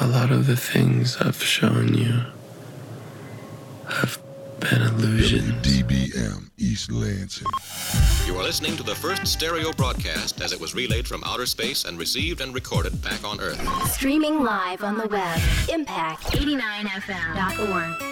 A lot of the things I've shown you have been illusions. WDBM East Lansing. You are listening to the first stereo broadcast as it was relayed from outer space and received and recorded back on Earth. Streaming live on the web, impact89fm.org.